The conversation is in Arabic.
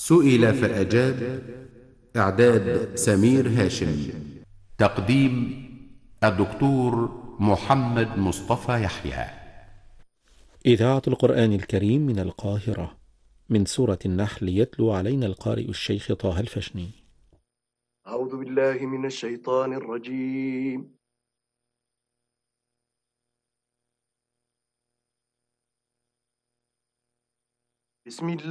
سئل فأجاب. إعداد سمير هاشم. تقديم الدكتور محمد مصطفى يحيى. إذاعة القرآن الكريم من القاهرة، من سورة النحل، يتلو علينا القارئ الشيخ طه الفشني. أعوذ بالله من الشيطان الرجيم. بسم الله